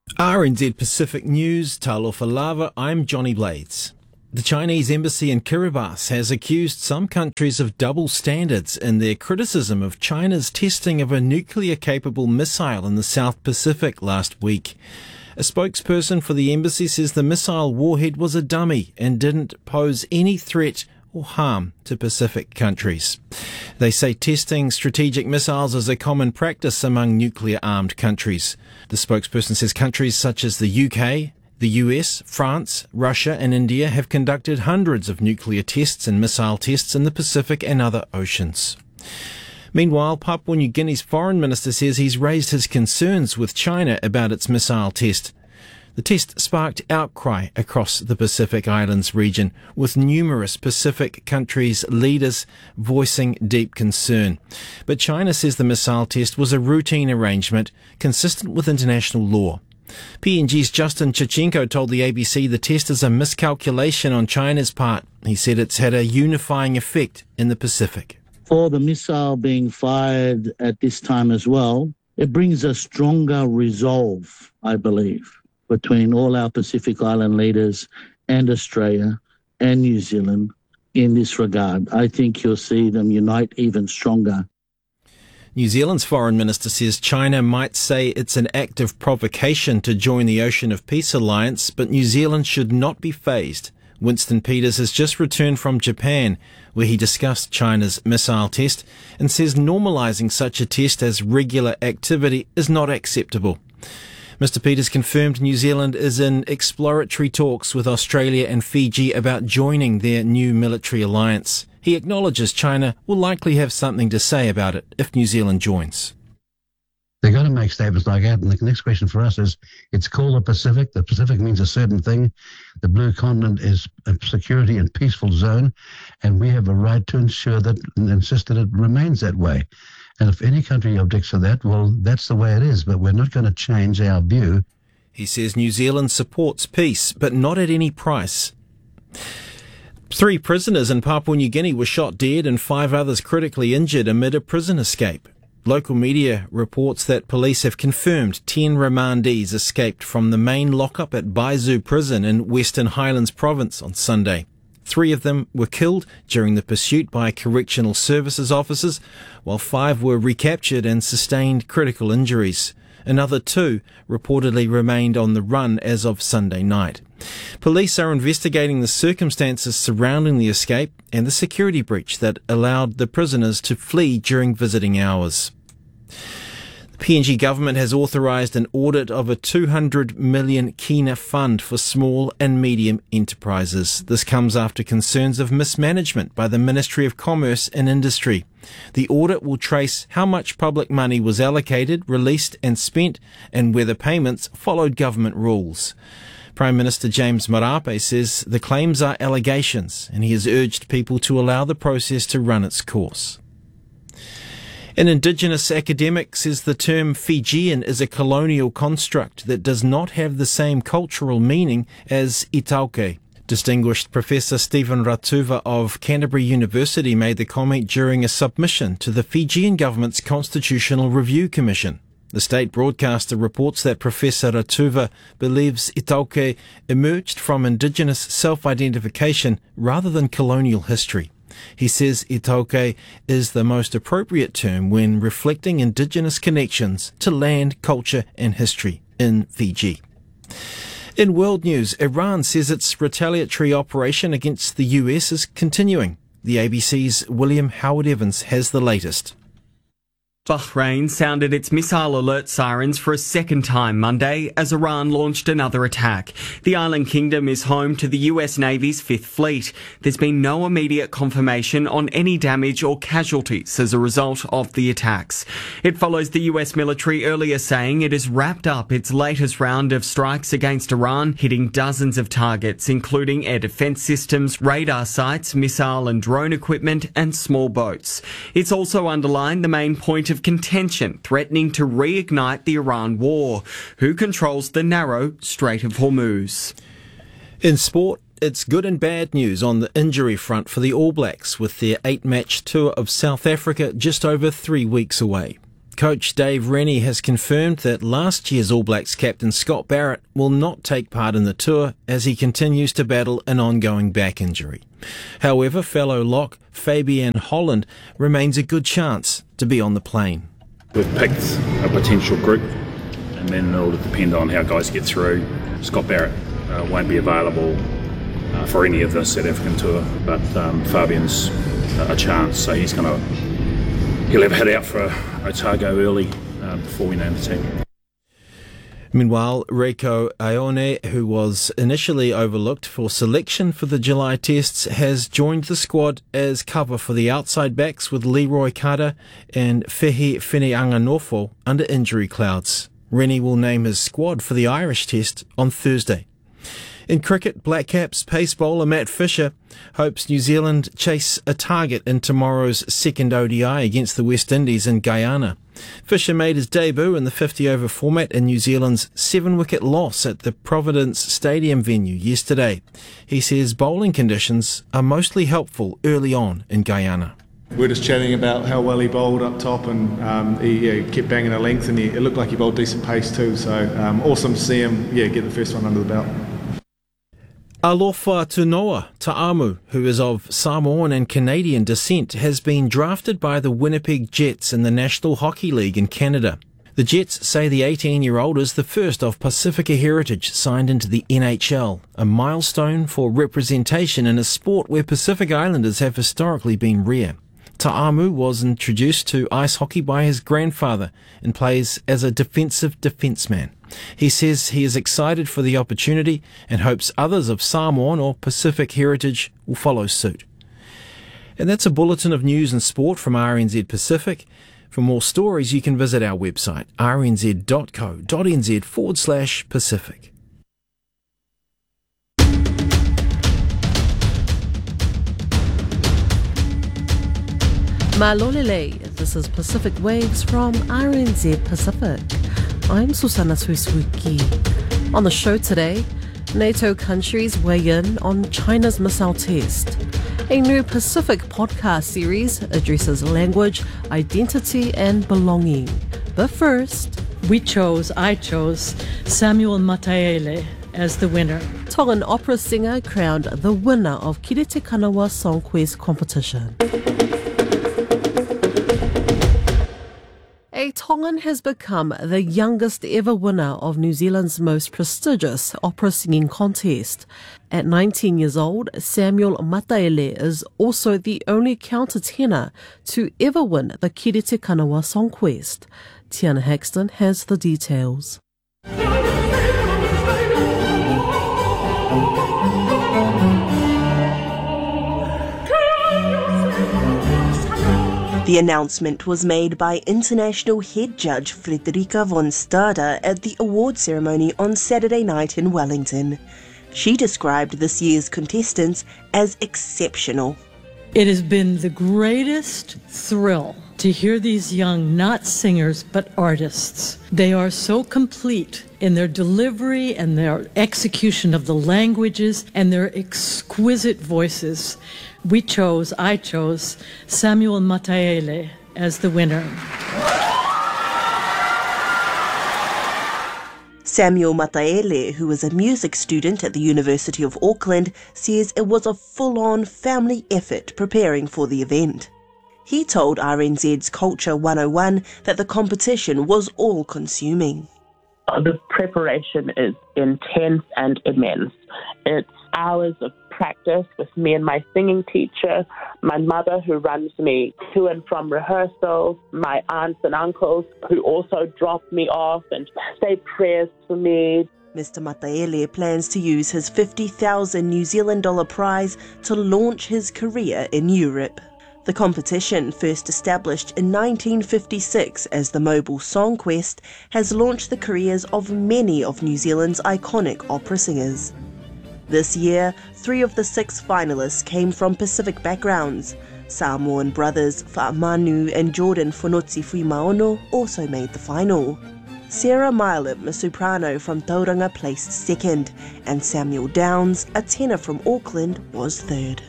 RNZ Pacific News, Talofa Lava, I'm Johnny Blades. The Chinese embassy in Kiribati has accused some countries of double standards in their criticism of China's testing of a nuclear-capable missile in the South Pacific last week. A spokesperson for the embassy says the missile warhead was a dummy and didn't pose any threat or harm to Pacific countries. They say testing strategic missiles is a common practice among nuclear-armed countries. The spokesperson says countries such as the UK, the US, France, Russia and India have conducted hundreds of nuclear tests and missile tests in the Pacific and other oceans. Meanwhile, Papua New Guinea's foreign minister says he's raised his concerns with China about its missile test. The test sparked outcry across the Pacific Islands region, with numerous Pacific countries' leaders voicing deep concern. But China says the missile test was a routine arrangement consistent with international law. PNG's Justin Chichenko told the ABC the test is a miscalculation on China's part. He said it's had a unifying effect in the Pacific. For the missile being fired at this time as well, it brings a stronger resolve, I believe, between all our Pacific Island leaders and Australia and New Zealand in this regard. I think you'll see them unite even stronger. New Zealand's foreign minister says China might say it's an act of provocation to join the Ocean of Peace alliance, but New Zealand should not be fazed. Winston Peters has just returned from Japan, where he discussed China's missile test and says normalising such a test as regular activity is not acceptable. Mr. Peters confirmed New Zealand is in exploratory talks with Australia and Fiji about joining their new military alliance. He acknowledges China will likely have something to say about it if New Zealand joins. They've got to make statements like that. And the next question for us is, it's called the Pacific. The Pacific means a certain thing. The blue continent is a security and peaceful zone. And we have a right to ensure that and insist that it remains that way. And if any country objects to that, well, that's the way it is. But we're not going to change our view. He says New Zealand supports peace, but not at any price. 3 prisoners in Papua New Guinea were shot dead and 5 others critically injured amid a prison escape. Local media reports that police have confirmed 10 remandees escaped from the main lockup at Baizu Prison in Western Highlands Province on Sunday. 3 of them were killed during the pursuit by correctional services officers, while 5 were recaptured and sustained critical injuries. Another 2 reportedly remained on the run as of Sunday night. Police are investigating the circumstances surrounding the escape and the security breach that allowed the prisoners to flee during visiting hours. The PNG government has authorised an audit of a 200 million kina fund for small and medium enterprises. This comes after concerns of mismanagement by the Ministry of Commerce and Industry. The audit will trace how much public money was allocated, released and spent, and whether payments followed government rules. Prime Minister James Marape says the claims are allegations, and he has urged people to allow the process to run its course. An Indigenous academic says the term Fijian is a colonial construct that does not have the same cultural meaning as Itauke. Distinguished Professor Stephen Ratuva of Canterbury University made the comment during a submission to the Fijian government's Constitutional Review Commission. The state broadcaster reports that Professor Ratuva believes Itauke emerged from Indigenous self-identification rather than colonial history. He says Itauke is the most appropriate term when reflecting Indigenous connections to land, culture and history in Fiji. In world news, Iran says its retaliatory operation against the US is continuing. The ABC's William Howard Evans has the latest. Bahrain sounded its missile alert sirens for a second time Monday as Iran launched another attack. The island kingdom is home to the US Navy's Fifth Fleet. There's been no immediate confirmation on any damage or casualties as a result of the attacks. It follows the US military earlier saying it has wrapped up its latest round of strikes against Iran, hitting dozens of targets, including air defense systems, radar sites, missile and drone equipment, and small boats. It's also underlined the main point of contention, threatening to reignite the Iran war. Who controls the narrow Strait of Hormuz? In sport, it's good and bad news on the injury front for the All Blacks, with their 8-match tour of South Africa just over 3 weeks away. Coach Dave Rennie has confirmed that last year's All Blacks captain Scott Barrett will not take part in the tour as he continues to battle an ongoing back injury. However, fellow lock Fabian Holland remains a good chance to be on the plane. We've picked a potential group, and then it'll depend on how guys get through. Scott Barrett won't be available for any of the South African tour, but Fabian's a chance, so he'll have a hit out for Otago early before we name the team. Meanwhile, Reiko Aone, who was initially overlooked for selection for the July tests, has joined the squad as cover for the outside backs with Leroy Kata and Fehi Whineanganofo under injury clouds. Rennie will name his squad for the Irish test on Thursday. In cricket, Black Caps pace bowler Matt Fisher hopes New Zealand chase a target in tomorrow's second ODI against the West Indies in Guyana. Fisher made his debut in the 50-over format in New Zealand's 7-wicket loss at the Providence Stadium venue yesterday. He says bowling conditions are mostly helpful early on in Guyana. We're just chatting about how well he bowled up top, and he kept banging a length, and it looked like he bowled decent pace too, so awesome to see him get the first one under the belt. Alofa Tunoa Ta'amu, who is of Samoan and Canadian descent, has been drafted by the Winnipeg Jets in the National Hockey League in Canada. The Jets say the 18-year-old is the first of Pacifica heritage signed into the NHL, a milestone for representation in a sport where Pacific Islanders have historically been rare. Ta'amu was introduced to ice hockey by his grandfather and plays as a defensive defenceman. He says he is excited for the opportunity and hopes others of Samoan or Pacific heritage will follow suit. And that's a bulletin of news and sport from RNZ Pacific. For more stories, you can visit our website, rnz.co.nz/Pacific. Malolele, this is Pacific Waves from RNZ Pacific. I'm Susana Suisuki. On the show today, NATO countries weigh in on China's missile test. A new Pacific podcast series addresses language, identity and belonging. But first, I chose Samuel Mataele as the winner. Tongan opera singer crowned the winner of Kiriti Kanawa Song Quest competition. A Tongan has become the youngest ever winner of New Zealand's most prestigious opera singing contest. At 19 years old, Samuel Mataele is also the only countertenor to ever win the Kiriti Kanawa Song Quest. Tiana Haxton has the details. The announcement was made by international head judge Frederica von Stader at the award ceremony on Saturday night in Wellington. She described this year's contestants as exceptional. It has been the greatest thrill to hear these young, not singers, but artists. They are so complete in their delivery and their execution of the languages and their exquisite voices. I chose Samuel Mataele as the winner. Samuel Mataele, who is a music student at the University of Auckland, says it was a full-on family effort preparing for the event. He told RNZ's Culture 101 that the competition was all-consuming. The preparation is intense and immense. It's hours of practice with me and my singing teacher, my mother who runs me to and from rehearsals, my aunts and uncles who also drop me off and say prayers for me. Mr. Mataele plans to use his 50,000 New Zealand dollar prize to launch his career in Europe. The competition, first established in 1956 as the Mobile Song Quest, has launched the careers of many of New Zealand's iconic opera singers. This year, 3 of the 6 finalists came from Pacific backgrounds. Samoan brothers Fa'amanu and Jordan Fonotsi Fuimaono also made the final. Sarah Milam, a soprano from Tauranga, placed second, and Samuel Downs, a tenor from Auckland, was third.